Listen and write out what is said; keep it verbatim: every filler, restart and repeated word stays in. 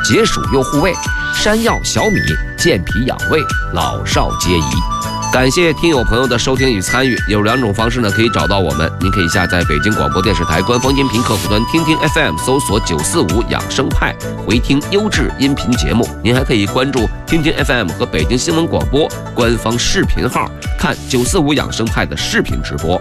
解暑又护胃，山药、小米健脾养胃，老少皆宜。感谢听友朋友的收听与参与，有两种方式呢可以找到我们，您可以下载北京广播电视台官方音频客户端听听 F M， 搜索九四五养生派，回听优质音频节目。您还可以关注听听 F M 和北京新闻广播官方视频号，看九四五养生派的视频直播。